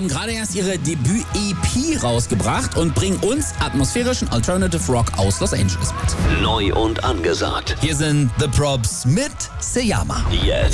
haben gerade erst ihre Debüt-EP rausgebracht und bringen uns atmosphärischen Alternative Rock aus Los Angeles mit. Neu und angesagt. Hier sind The Probs mit Seyama. Jetzt